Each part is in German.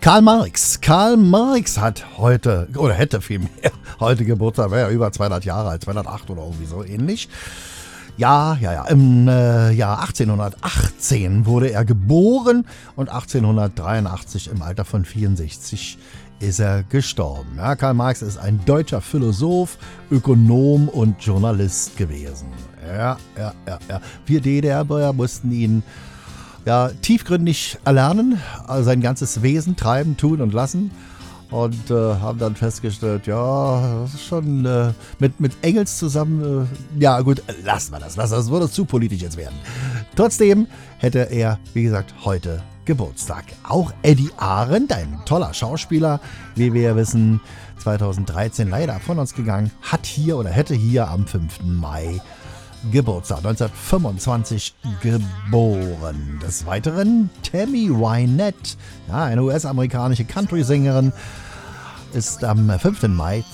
Karl Marx hat heute, oder hätte vielmehr, heute Geburtstag, wäre ja über 200 Jahre alt, 208 oder irgendwie so ähnlich. Ja. Im Jahr 1818 wurde er geboren und 1883 im Alter von 64 ist er gestorben. Ja, Karl Marx ist ein deutscher Philosoph, Ökonom und Journalist gewesen. Ja. Wir DDR-Bürger mussten ihn tiefgründig erlernen, also sein ganzes Wesen treiben, tun und lassen. Und haben dann festgestellt, das ist schon mit Engels zusammen, lassen wir das. Das würde zu politisch jetzt werden. Trotzdem hätte er, wie gesagt, heute Geburtstag. Auch Eddie Arendt, ein toller Schauspieler, wie wir ja wissen, 2013 leider von uns gegangen, hätte hier am 5. Mai Geburtstag, 1925 geboren. Des Weiteren Tammy Wynette, eine US-amerikanische Country-Sängerin, ist am 5. Mai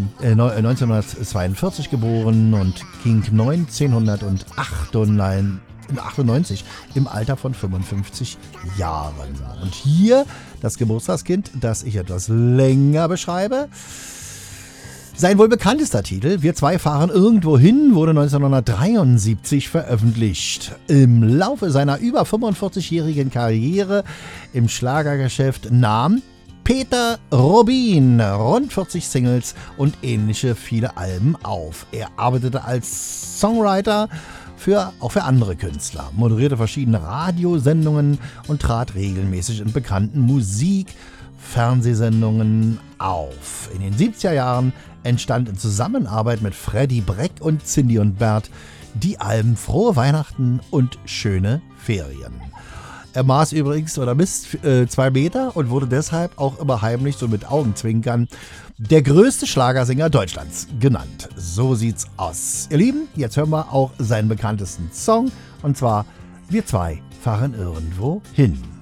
1942 geboren und ging 1998 im Alter von 55 Jahren. Und hier das Geburtstagskind, das ich etwas länger beschreibe. Sein wohl bekanntester Titel, Wir zwei fahren irgendwo hin, wurde 1973 veröffentlicht. Im Laufe seiner über 45-jährigen Karriere im Schlagergeschäft nahm Peter Rubin rund 40 Singles und ähnliche viele Alben auf. Er arbeitete als Songwriter auch für andere Künstler, moderierte verschiedene Radiosendungen und trat regelmäßig in bekannten Fernsehsendungen auf. In den 70er Jahren entstand in Zusammenarbeit mit Freddie Breck und Cindy und Bert die Alben Frohe Weihnachten und Schöne Ferien. Er misst 2 Meter und wurde deshalb auch immer heimlich, so mit Augenzwinkern, der größte Schlagersänger Deutschlands genannt. So sieht's aus. Ihr Lieben, jetzt hören wir auch seinen bekanntesten Song, und zwar Wir zwei fahren irgendwo hin.